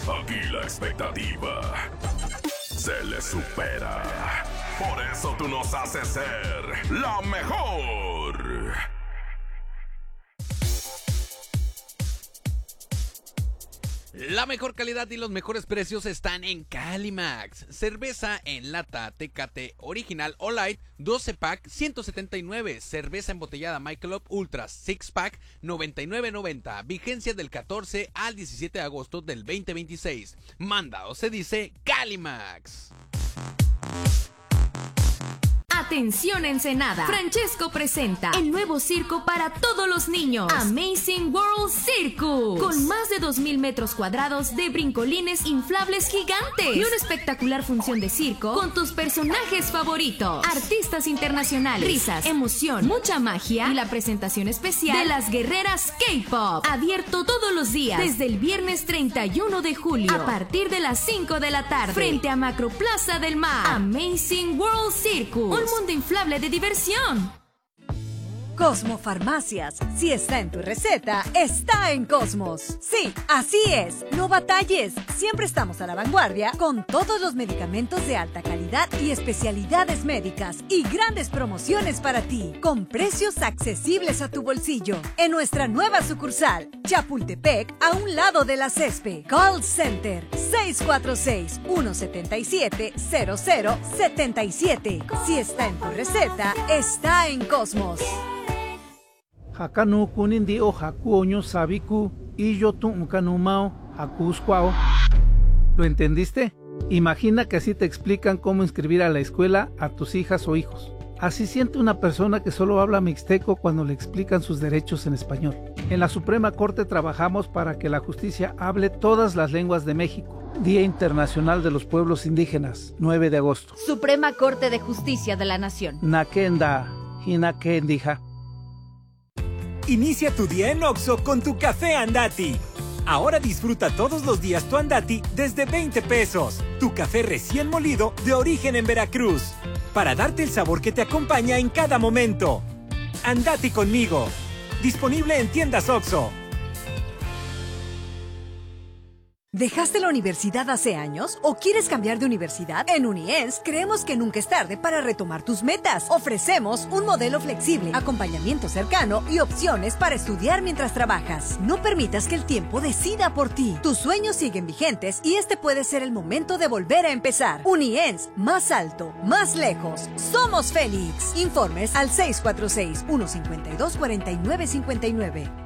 Aquí la expectativa se le supera. Por eso tú nos haces ser la mejor. La mejor calidad y los mejores precios están en Calimax. Cerveza en lata Tecate Original o Light 12 pack 179. Cerveza embotellada Michelob Ultra 6 pack 99.90. Vigencia del 14 al 17 de agosto del 2026. Manda o se dice Calimax. Atención Ensenada, Francesco presenta el nuevo circo para todos los niños, Amazing World Circus, con más de 2,000 metros cuadrados de brincolines inflables gigantes y una espectacular función de circo con tus personajes favoritos, artistas internacionales, risas, emoción, mucha magia y la presentación especial de las guerreras K-Pop, abierto todos los días desde el viernes 31 de julio a partir de las 5 de la tarde frente a Macroplaza del Mar. Amazing World Circus, un mundo inflable de diversión. Cosmo Farmacias, si está en tu receta, está en Cosmos. Sí, así es, no batalles. Siempre estamos a la vanguardia con todos los medicamentos de alta calidad y especialidades médicas y grandes promociones para ti, con precios accesibles a tu bolsillo. En nuestra nueva sucursal, Chapultepec, a un lado de la CESPE. Call Center 646-177-0077. Si está en tu receta, está en Cosmos. Hakanu kunindi o haku oño sabiku y yo tu ukanumao hakusquao. ¿Lo entendiste? Imagina que así te explican cómo inscribir a la escuela a tus hijas o hijos. Así siente una persona que solo habla mixteco cuando le explican sus derechos en español. En la Suprema Corte trabajamos para que la justicia hable todas las lenguas de México. Día Internacional de los Pueblos Indígenas, 9 de agosto. Suprema Corte de Justicia de la Nación. Nakenda, hinakendija. Inicia tu día en Oxxo con tu café Andati. Ahora disfruta todos los días tu Andati desde 20 pesos. Tu café recién molido de origen en Veracruz. Para darte el sabor que te acompaña en cada momento. Andati conmigo. Disponible en tiendas Oxxo. ¿Dejaste la universidad hace años o quieres cambiar de universidad? En Uniens creemos que nunca es tarde para retomar tus metas. Ofrecemos un modelo flexible, acompañamiento cercano y opciones para estudiar mientras trabajas. No permitas que el tiempo decida por ti. Tus sueños siguen vigentes y este puede ser el momento de volver a empezar. Uniens, más alto, más lejos. Somos Félix. Informes al 646-152-4959.